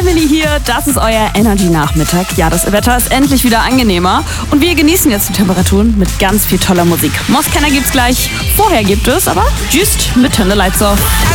Emily hier, das ist euer Energy-Nachmittag. Ja, das Wetter ist endlich wieder angenehmer und wir genießen jetzt die Temperaturen mit ganz viel toller Musik. Mosskenner gibt's gleich, vorher gibt es aber Just mit Turn the Lights Off.